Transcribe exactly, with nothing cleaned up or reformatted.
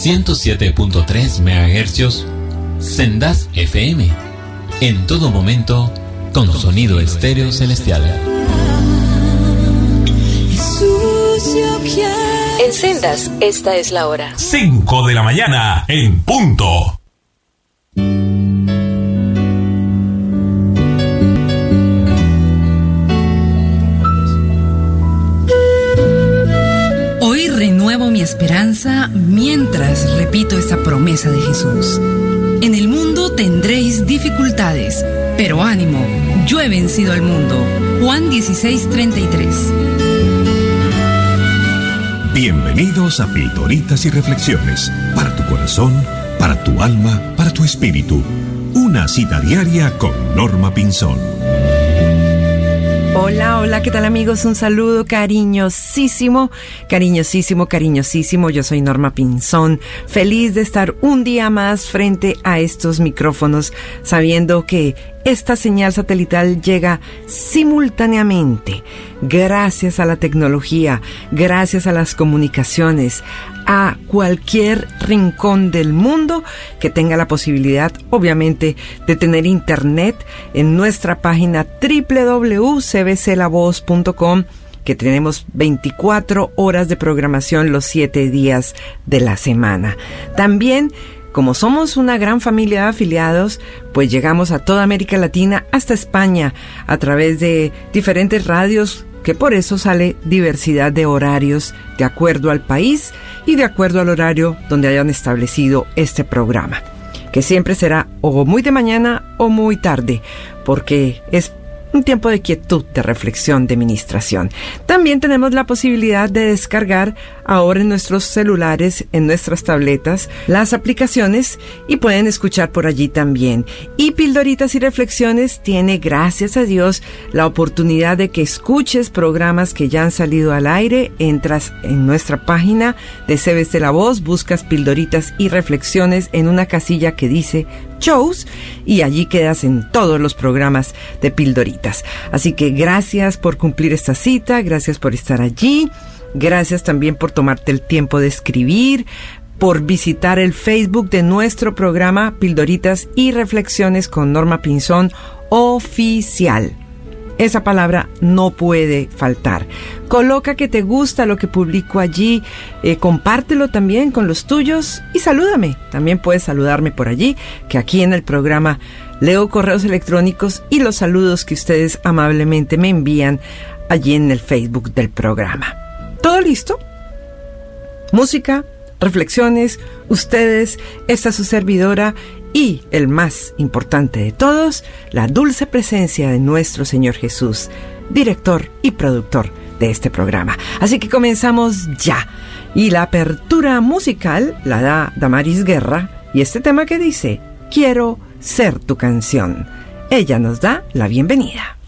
ciento siete punto tres megahercios, Sendas F M. En todo momento, con sonido estéreo celestial. En Sendas, esta es la hora. cinco de la mañana, en punto. Hoy renuevo mi esperanza mientras repito esta promesa de Jesús. En el mundo tendréis dificultades, pero ánimo, yo he vencido al mundo. Juan dieciséis, treinta y tres. Bienvenidos a Pildoritas y Reflexiones, para tu corazón, para tu alma, para tu espíritu. Una cita diaria con Norma Pinzón. Hola, hola, ¿qué tal amigos? Un saludo cariñosísimo, cariñosísimo, cariñosísimo. Yo soy Norma Pinzón, feliz de estar un día más frente a estos micrófonos, sabiendo que esta señal satelital llega simultáneamente, gracias a la tecnología, gracias a las comunicaciones, a cualquier rincón del mundo que tenga la posibilidad, obviamente, de tener internet en nuestra página doble u doble u doble u punto c b c la voz punto com, que tenemos veinticuatro horas de programación los siete días de la semana. También, como somos una gran familia de afiliados, pues llegamos a toda América Latina, hasta España, a través de diferentes radios, que por eso sale diversidad de horarios de acuerdo al país y de acuerdo al horario donde hayan establecido este programa, que siempre será o muy de mañana o muy tarde, porque es un tiempo de quietud, de reflexión, de ministración. También tenemos la posibilidad de descargar ahora en nuestros celulares, en nuestras tabletas, las aplicaciones y pueden escuchar por allí también. Y Pildoritas y Reflexiones tiene, gracias a Dios, la oportunidad de que escuches programas que ya han salido al aire. Entras en nuestra página de C B C La Voz, buscas Pildoritas y Reflexiones en una casilla que dice Shows y allí quedas en todos los programas de Pildoritas. Así que gracias por cumplir esta cita, gracias por estar allí, gracias también por tomarte el tiempo de escribir, por visitar el Facebook de nuestro programa Pildoritas y Reflexiones con Norma Pinzón Oficial. Esa palabra no puede faltar. Coloca que te gusta lo que publico allí, eh, compártelo también con los tuyos y salúdame. También puedes saludarme por allí, que aquí en el programa leo correos electrónicos y los saludos que ustedes amablemente me envían allí en el Facebook del programa. ¿Todo listo? Música, reflexiones, ustedes, esta es su servidora y el más importante de todos, la dulce presencia de nuestro Señor Jesús, director y productor de este programa. Así que comenzamos ya. Y la apertura musical la da Damaris Guerra y este tema que dice, Quiero ser tu canción. Ella nos da la bienvenida.